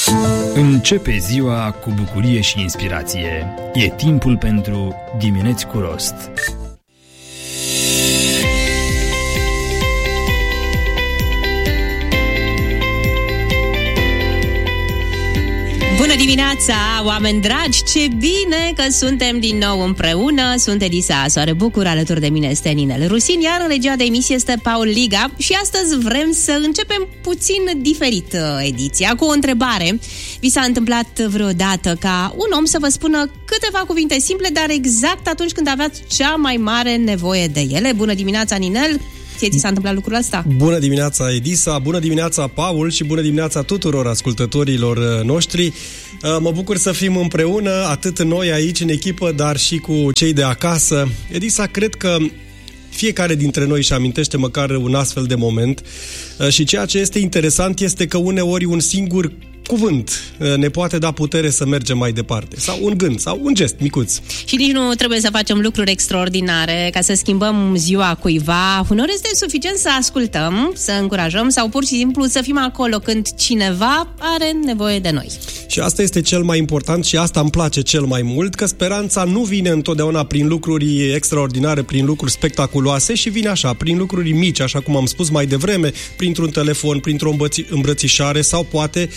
Începe ziua cu bucurie și inspirație. E timpul pentru Dimineți cu Rost. Bună dimineața, oameni dragi! Ce bine că suntem din nou împreună. Sunt Edisa Soare Bucur, alături de mine este Ninel Rusin, iar în regia de emisie este Paul Liga. Și astăzi vrem să începem puțin diferit ediția, cu o întrebare. Vi s-a întâmplat vreodată ca un om să vă spună câteva cuvinte simple, dar exact atunci când aveați cea mai mare nevoie de ele? Bună dimineața, Ninel! Ți s-a întâmplat lucrul ăsta? Bună dimineața, Edisa, bună dimineața, Paul, și bună dimineața tuturor ascultătorilor noștri. Mă bucur să fim împreună, atât noi aici în echipă, dar și cu cei de acasă. Edisa, cred că fiecare dintre noi își amintește măcar un astfel de moment și ceea ce este interesant este că uneori un singur cuvânt ne poate da putere să mergem mai departe. Sau un gând, sau un gest micuț. Și nici nu trebuie să facem lucruri extraordinare ca să schimbăm ziua cuiva. Uneori este suficient să ascultăm, să încurajăm sau pur și simplu să fim acolo când cineva are nevoie de noi. Și asta este cel mai important și asta îmi place cel mai mult, că speranța nu vine întotdeauna prin lucruri extraordinare, prin lucruri spectaculoase, și vine așa, prin lucruri mici, așa cum am spus mai devreme, printr-un telefon, printr-o îmbrățișare sau poate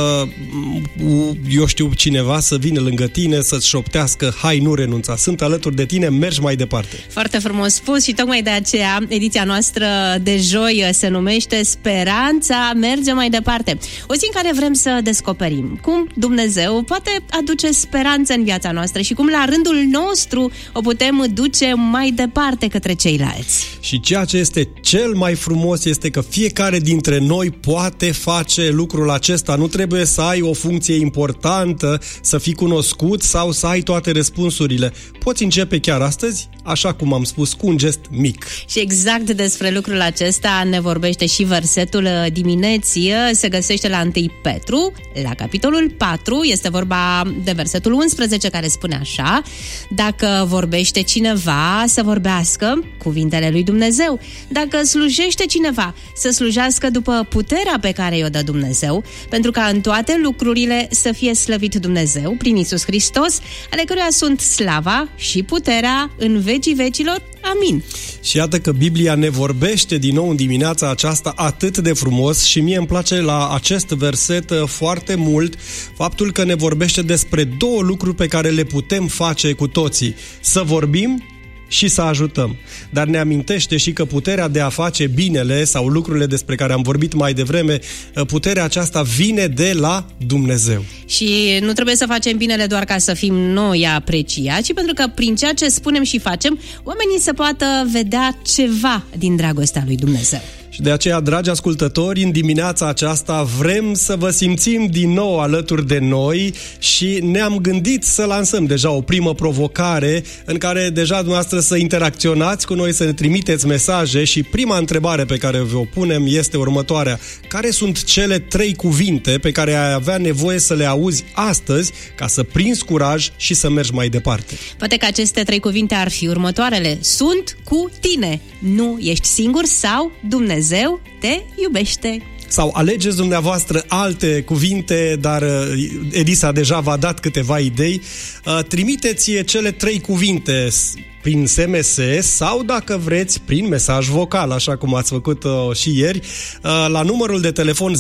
eu știu, cineva să vină lângă tine, să-ți șoptească: hai, nu renunța, sunt alături de tine, mergi mai departe. Foarte frumos spus și tocmai de aceea ediția noastră de joi se numește Speranța merge mai departe. O zi în care vrem să descoperim cum Dumnezeu poate aduce speranță în viața noastră și cum la rândul nostru o putem duce mai departe către ceilalți. Și ceea ce este cel mai frumos este că fiecare dintre noi poate face lucrul acesta. Nu trebuie să ai o funcție importantă, să fii cunoscut sau să ai toate răspunsurile. Poți începe chiar astăzi, așa cum am spus, cu un gest mic. Și exact despre lucrul acesta ne vorbește și versetul dimineții. Se găsește la 1 Petru, la capitolul 4. Este vorba de versetul 11, care spune așa: dacă vorbește cineva, să vorbească cuvintele lui Dumnezeu. Dacă slujește cineva, să slujească după puterea pe care i-o dă Dumnezeu, pentru ca în toate lucrurile să fie slăvit Dumnezeu prin Iisus Hristos, ale căruia sunt slava și puterea în vecii vecilor. Amin. Și iată că Biblia ne vorbește din nou în dimineața aceasta atât de frumos și mie îmi place la acest verset foarte mult faptul că ne vorbește despre două lucruri pe care le putem face cu toții: să vorbim și să ajutăm. Dar ne amintește și că puterea de a face binele sau lucrurile despre care am vorbit mai devreme, puterea aceasta vine de la Dumnezeu. Și nu trebuie să facem binele doar ca să fim noi apreciați, ci pentru că prin ceea ce spunem și facem, oamenii să poată vedea ceva din dragostea lui Dumnezeu. Și de aceea, dragi ascultători, în dimineața aceasta vrem să vă simțim din nou alături de noi și ne-am gândit să lansăm deja o primă provocare în care deja dumneavoastră să interacționați cu noi, să ne trimiteți mesaje, și prima întrebare pe care vă o punem este următoarea: care sunt cele 3 cuvinte pe care ai avea nevoie să le auzi astăzi ca să prinzi curaj și să mergi mai departe? Poate că aceste 3 cuvinte ar fi următoarele: sunt cu tine, nu ești singur sau Dumnezeu te iubește. Sau alegeți dumneavoastră alte cuvinte, dar Edisa deja v-a dat câteva idei. Trimiteți cele 3 cuvinte prin SMS sau, dacă vreți, prin mesaj vocal, așa cum ați făcut și ieri, la numărul de telefon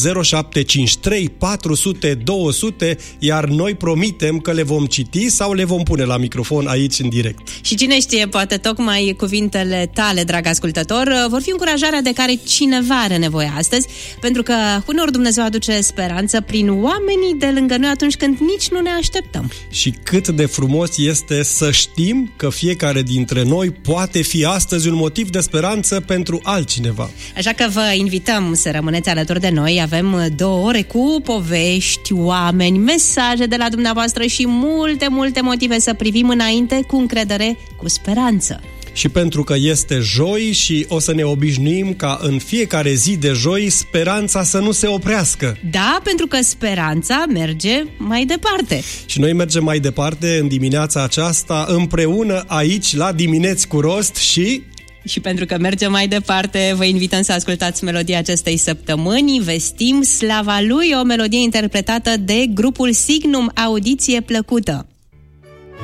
0753 400 200, iar noi promitem că le vom citi sau le vom pune la microfon aici în direct. Și cine știe, poate tocmai cuvintele tale, drag ascultător, vor fi încurajarea de care cineva are nevoie astăzi, pentru că uneori Dumnezeu aduce speranță prin oamenii de lângă noi atunci când nici nu ne așteptăm. Și cât de frumos este să știm că fiecare dintre noi poate fi astăzi un motiv de speranță pentru altcineva. Așa că vă invităm să rămâneți alături de noi. Avem 2 ore cu povești, oameni, mesaje de la dumneavoastră și multe, multe motive să privim înainte cu încredere, cu speranță. Și pentru că este joi și o să ne obișnuim ca în fiecare zi de joi speranța să nu se oprească. Da, pentru că speranța merge mai departe. Și noi mergem mai departe în dimineața aceasta împreună aici la Dimineți cu Rost și... Și pentru că mergem mai departe, vă invităm să ascultați melodia acestei săptămâni. Vestim slava lui, o melodie interpretată de grupul Signum. Audiție plăcută!